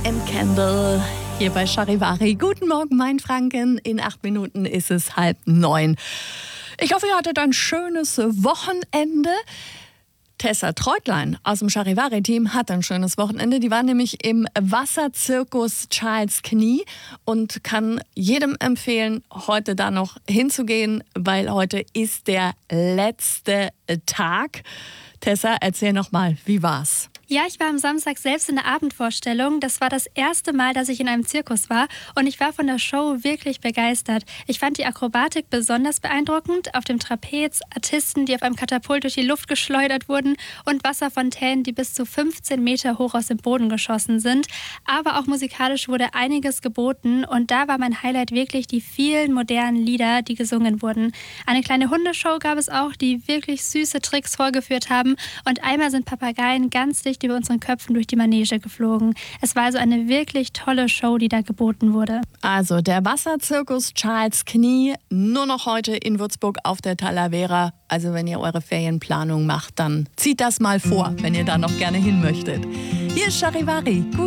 and Candle hier bei Charivari. Guten Morgen, mein Franken. In 8 Minuten ist es 8:30. Ich hoffe, ihr hattet ein schönes Wochenende. Tessa Treutlein aus dem Charivari-Team hat ein schönes Wochenende. Die war nämlich im Wasserzirkus Charles Knie und kann jedem empfehlen, heute da noch hinzugehen, weil heute ist der letzte Tag. Tessa, erzähl noch mal, wie war's? Ja, ich war am Samstag selbst in der Abendvorstellung. Das war das erste Mal, dass ich in einem Zirkus war und ich war von der Show wirklich begeistert. Ich fand die Akrobatik besonders beeindruckend. Auf dem Trapez Artisten, die auf einem Katapult durch die Luft geschleudert wurden und Wasserfontänen, die bis zu 15 Meter hoch aus dem Boden geschossen sind. Aber auch musikalisch wurde einiges geboten und da war mein Highlight wirklich die vielen modernen Lieder, die gesungen wurden. Eine kleine Hundeshow gab es auch, die wirklich süße Tricks vorgeführt haben und einmal sind Papageien ganz dicht über unseren Köpfen durch die Manege geflogen. Es war also eine wirklich tolle Show, die da geboten wurde. Also der Wasserzirkus Charles Knie, nur noch heute in Würzburg auf der Talavera. Also wenn ihr eure Ferienplanung macht, dann zieht das mal vor, wenn ihr da noch gerne hin möchtet. Hier ist Charivari. Gut.